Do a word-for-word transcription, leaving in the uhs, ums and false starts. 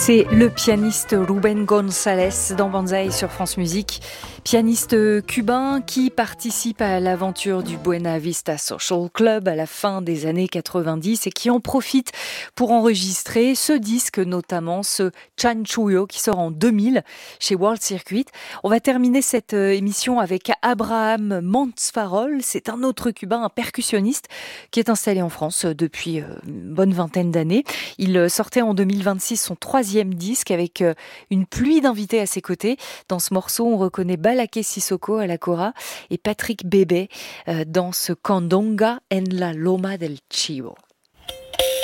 C'est le pianiste Rubén González dans Banzai sur France Musique. Pianiste cubain qui participe à l'aventure du Buena Vista Social Club à la fin des années quatre-vingt-dix et qui en profite pour enregistrer ce disque, notamment ce Chanchullo qui sort en deux mille chez World Circuit. On va terminer cette émission avec Abraham Mantzfarol. C'est un autre cubain, un percussionniste qui est installé en France depuis une bonne vingtaine d'années. Il sortait en deux mille vingt-six son troisième disque avec une pluie d'invités à ses côtés. Dans ce morceau, on reconnaît Balaké Sissoko à la cora et Patrick Bébé dans ce Candonga en la Loma del Chivo.